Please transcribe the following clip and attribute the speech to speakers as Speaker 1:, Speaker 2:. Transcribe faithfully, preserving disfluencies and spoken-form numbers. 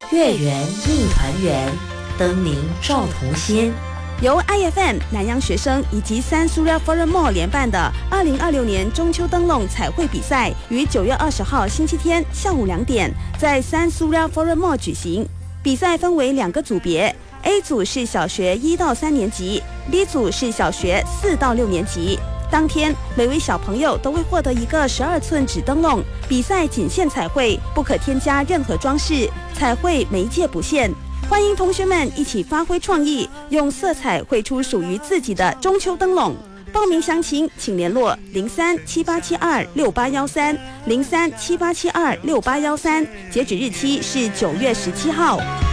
Speaker 1: 月圆映团圆，灯明照同心。
Speaker 2: 由 I F M 南洋学生以及三 Suria Forum Mall 联办的二零二六年中秋灯笼彩绘比赛，于九月二十号星期天下午两点在三 Suria Forum Mall 举行。比赛分为两个组别 ，A 组是小学一到三年级 ，B 组是小学四到六年级。当天，每位小朋友都会获得一个十二寸纸灯笼。比赛仅限彩绘，不可添加任何装饰，彩绘媒介不限。欢迎同学们一起发挥创意，用色彩绘出属于自己的中秋灯笼。报名详情请联络零三七八七二六八幺三零三七八七二六八幺三，截止日期是九月十七号。